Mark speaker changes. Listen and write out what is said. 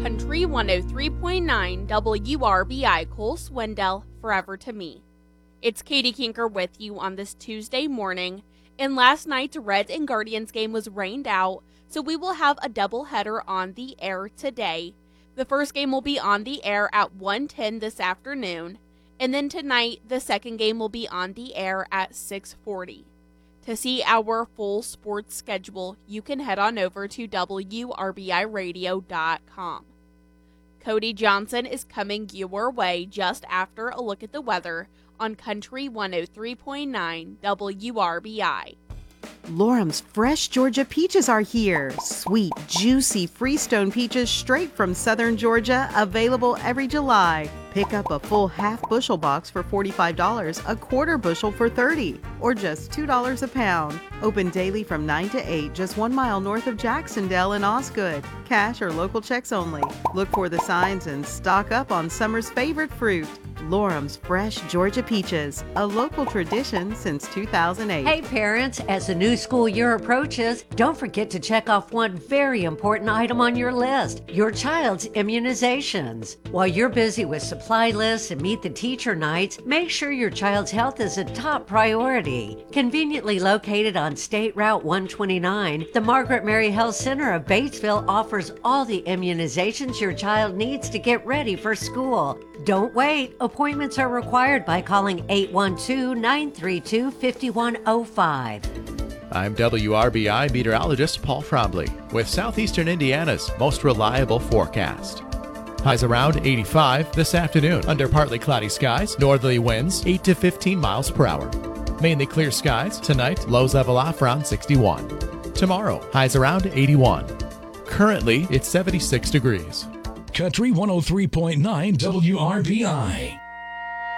Speaker 1: Country 103.9 WRBI Cole Swindell, Forever to Me. It's Katie Kinker with you on this Tuesday morning, and last night's Reds and Guardians game was rained out, so we will have a doubleheader on the air today. The first game will be on the air at 1:10 this afternoon, and then tonight the second game will be on the air at 6:40. To see our full sports schedule, you can head on over to WRBIRadio.com. Cody Johnson is coming your way just after a look at the weather on Country 103.9 WRBI.
Speaker 2: Lorum's fresh Georgia peaches are here. Sweet, juicy Freestone peaches straight from southern Georgia, available every July. Pick up a full half bushel box for $45, a quarter bushel for $30, or just $2 a pound. Open daily from 9 to 8, just 1 mile north of Jacksonville and Osgood. Cash or local checks only. Look for the signs and stock up on summer's favorite fruit. Lorum's fresh Georgia peaches, a local tradition since 2008.
Speaker 3: Hey parents, as the new school year approaches, don't forget to check off one very important item on your list, your child's immunizations. While you're busy with supply lists and meet the teacher nights, make sure your child's health is a top priority. Conveniently located on State Route 129, the Margaret Mary Health Center of Batesville offers all the immunizations your child needs to get ready for school. Don't wait. Appointments are required by calling 812-932-5105.
Speaker 4: I'm WRBI meteorologist Paul Frombley with Southeastern Indiana's most reliable forecast. Highs around 85 this afternoon under partly cloudy skies, northerly winds 8 to 15 miles per hour. Mainly clear skies tonight, lows level off around 61. Tomorrow, highs around 81. Currently, it's 76 degrees.
Speaker 5: Country 103.9 WRBI.